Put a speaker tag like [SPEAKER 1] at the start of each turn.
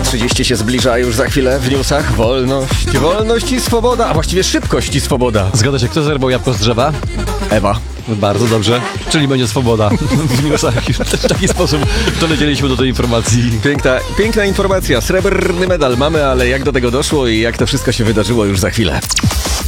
[SPEAKER 1] 7:30 się zbliża już za chwilę w newsach. Wolność i swoboda, a właściwie szybkość i swoboda.
[SPEAKER 2] Zgadza się, kto zerwał jabłko z drzewa?
[SPEAKER 1] Ewa.
[SPEAKER 2] Bardzo dobrze, czyli będzie swoboda. W newsach już w taki sposób dolecieliśmy do tej informacji.
[SPEAKER 1] Piękna informacja, srebrny medal mamy, ale jak do tego doszło i jak to wszystko się wydarzyło już za chwilę.